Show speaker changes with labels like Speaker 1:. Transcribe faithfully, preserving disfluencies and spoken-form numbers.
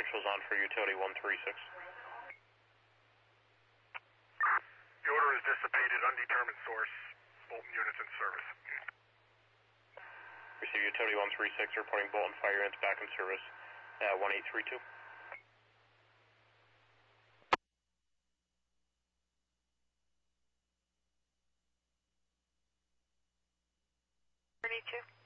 Speaker 1: differentials on for utility one three six.
Speaker 2: The order is dissipated, undetermined source, Bolton units in service.
Speaker 1: Receive utility one three six, reporting Bolton fire units back in service at one eight three two.
Speaker 3: thirty-two.